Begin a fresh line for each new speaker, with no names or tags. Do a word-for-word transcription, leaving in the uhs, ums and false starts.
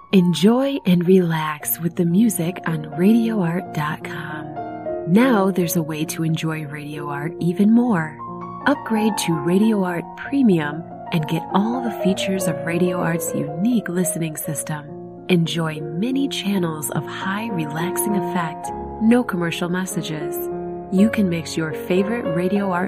Enjoy and relax with the music on radio art dot com. Now there's a way to enjoy Radio Art even more. Upgrade to Radio Art Premium and get all the features of Radio Art's unique listening system. Enjoy many channels of high relaxing effect, no commercial messages. You can mix your favorite Radio Art